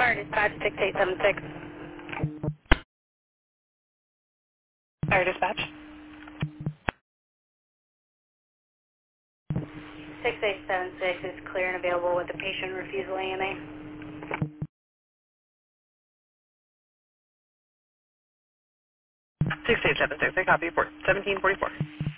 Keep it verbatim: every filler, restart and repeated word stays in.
Fire dispatch six eight seven six. Fire dispatch. six eight seven six is clear and available with the patient refusal A M A. six eight seven six, I copy, seventeen forty-four.